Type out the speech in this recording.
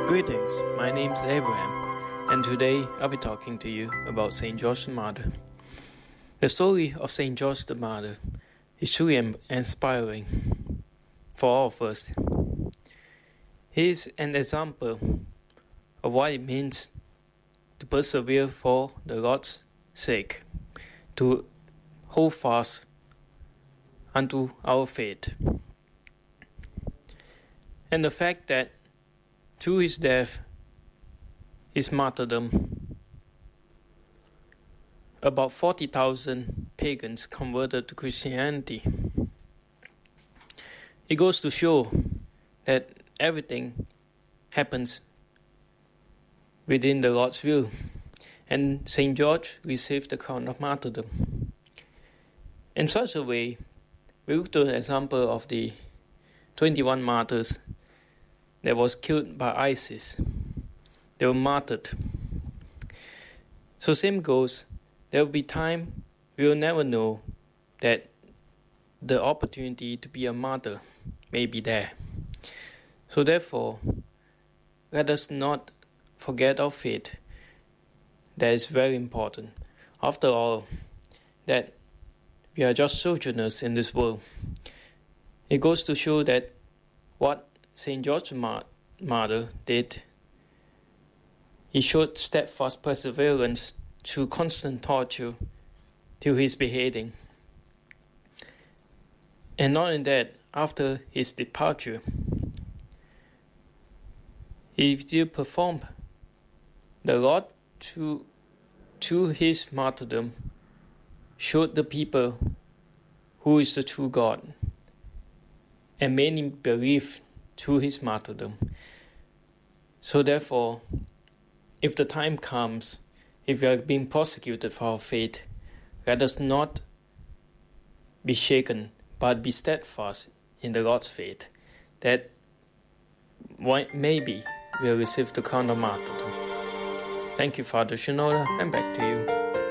Greetings, my name is Abraham, and today I'll be talking to you about St. George the Martyr. The story of St. George the Martyr is truly inspiring for all of us. He is an example of what it means to persevere for the Lord's sake, to hold fast unto our faith. And the fact that through his death, his martyrdom, about 40,000 pagans converted to Christianity. It goes to show that everything happens within the Lord's will, and St. George received the crown of martyrdom. In such a way, we look to the example of the 21 martyrs that was killed by ISIS. They were martyred. So same goes, there will be time we will never know that the opportunity to be a martyr may be there. So therefore, let us not forget our faith. That is very important. After all, that we are just sojourners in this world. It goes to show that what St. George the Martyr did, he showed steadfast perseverance through constant torture till his beheading. And not only that, after his departure, he still performed the Lord through his martyrdom, showed the people who is the true God, and many believed through his martyrdom. So therefore, if the time comes, if we are being persecuted for our faith, let us not be shaken, but be steadfast in the Lord's faith, that maybe we'll receive the crown of martyrdom. Thank you, Father Shinoda, and back to you.